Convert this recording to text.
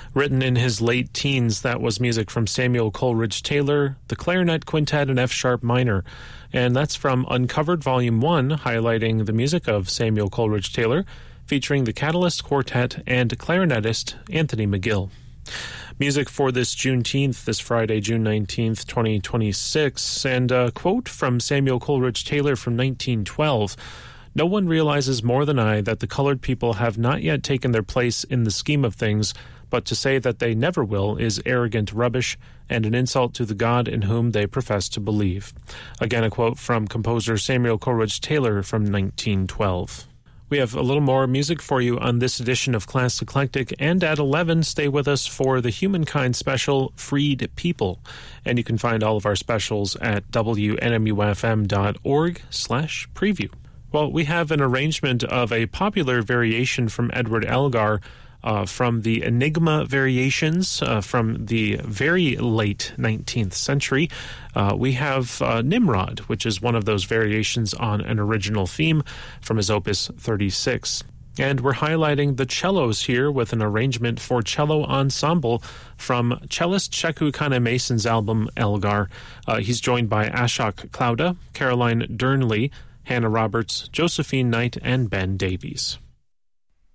Written in his late teens, that was music from Samuel Coleridge Taylor, the Clarinet Quintet in F-sharp minor. And that's from Uncovered Volume 1, highlighting the music of Samuel Coleridge Taylor, featuring the Catalyst Quartet and clarinetist Anthony McGill. Music for this Juneteenth, this Friday, June 19th, 2026, and a quote from Samuel Coleridge Taylor from 1912. "No one realizes more than I that the colored people have not yet taken their place in the scheme of things, but to say that they never will is arrogant rubbish and an insult to the God in whom they profess to believe." Again, a quote from composer Samuel Coleridge Taylor from 1912. We have a little more music for you on this edition of Class Eclectic, and at 11, stay with us for the Humankind special, Freed People. And you can find all of our specials at WNMUFM.org/preview. Well, we have an arrangement of a popular variation from Edward Elgar, from the Enigma variations from the very late 19th century. We have Nimrod, which is one of those variations on an original theme from his Opus 36. And we're highlighting the cellos here with an arrangement for cello ensemble from cellist Sheku Kane-Mason's album Elgar. He's joined by Ashok Clouda, Caroline Durnley, Hannah Roberts, Josephine Knight, and Ben Davies.